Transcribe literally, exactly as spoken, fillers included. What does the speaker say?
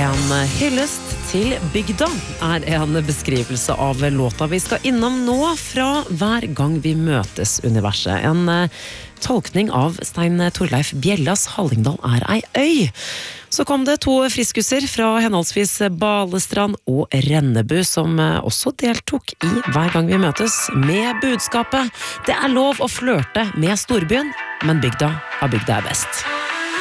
En hyllest til bygda er en beskrivelse av låta vi skal innom nå fra Hver gang vi møtes universet. En tolkning av Stein Torleif Bjellas Hallingdal er ei øy. Så kom det to friskusser fra henholdsvis Balestrand og Rennebu som også deltok i Hver gang vi møtes med budskapet: det er lov å flørte med storbyen, men bygda av bygda er best.